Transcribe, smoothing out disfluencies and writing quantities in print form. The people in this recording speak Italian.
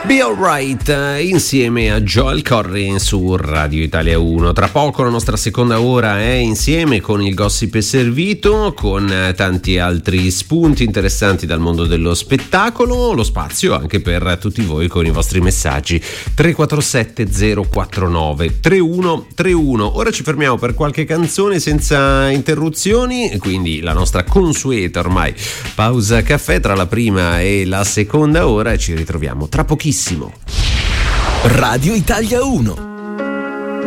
Be Alright insieme a Joel Corry su Radio Italia 1. Tra poco la nostra seconda ora è insieme con il gossip servito, con tanti altri spunti interessanti dal mondo dello spettacolo, lo spazio anche per tutti voi con i vostri messaggi 347 049 3131. Ora ci fermiamo per qualche canzone senza interruzioni, quindi la nostra consueta ormai pausa caffè tra la prima e la seconda ora, e ci ritroviamo tra pochissimo. Radio Italia 1.